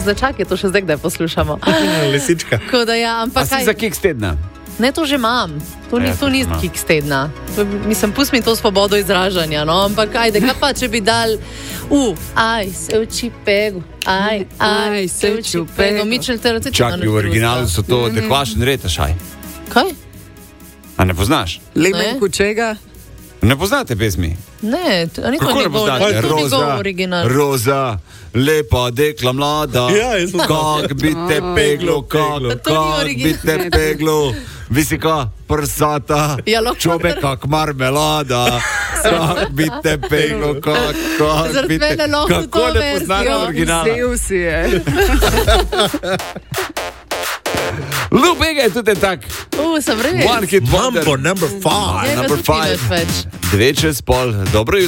začakaj, to še zdaj, kdaj poslušamo. Lisička. A si za kiks tedna? Ne, to že imam. To ni kiks tedna. Mislim, pusti mi to svobodo izražanja, no, ampak ajde, kaj pa, če bi dal aj, se uči pegu, aj, se uči pegu. Čakaj, v originalu so to dekvašen retašaj. Kaj? A ne poznaš? Lemen kučega? Ne poznate pesmi? Ne, kako ne poznate? Roza, lepa dekla mlada, kak bi te peglo, kak bi te peglo, visika prsata, čobe kak marmelada, kak bi te peglo, kak bi te peglo. Kako ne poznate originala? Vzel si je. Lupega je tudi tak. Sem res. One hit wonder. Number 5. Number 5. 2 čez pol. Dobro jutro.